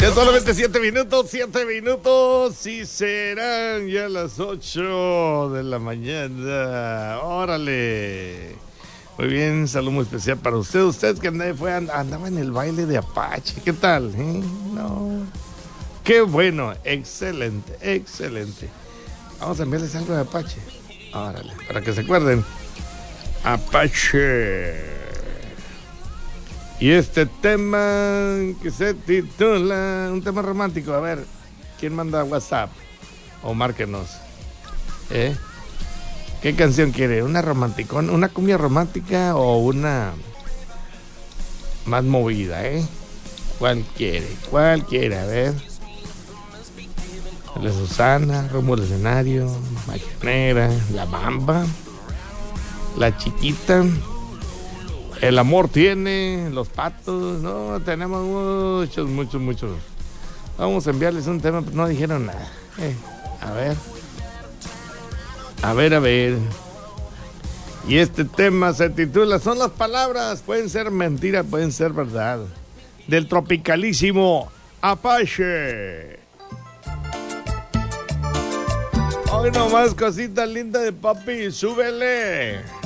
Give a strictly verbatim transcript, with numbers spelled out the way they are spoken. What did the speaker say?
Ya solamente siete minutos, siete minutos y serán ya las ocho de la mañana. Órale. Muy bien, saludo muy especial para usted. Usted que andaba, fue, andaba en el baile de Apache. ¿Qué tal? ¿Eh? No. Qué bueno, excelente, excelente. Vamos a enviarles algo de Apache. Órale, para que se acuerden. Apache. Y este tema que se titula, un tema romántico. A ver, ¿quién manda WhatsApp? O márquenos. ¿Eh? ¿Qué canción quiere? ¿Una romanticón? ¿Una cumbia romántica o una más movida, eh? ¿Cuál quiere? ¿Cuál quiere? A ver. La Susana, Rumbo al Escenario, Mañanera, La Bamba, La Chiquita, El Amor Tiene, Los Patos. No, tenemos muchos, muchos, muchos. Vamos a enviarles un tema, pero no dijeron nada. Eh, a ver. A ver, a ver. Y este tema se titula, son las palabras, pueden ser mentira, pueden ser verdad. Del tropicalísimo Apache. Hoy nomás cosita linda de papi, súbele.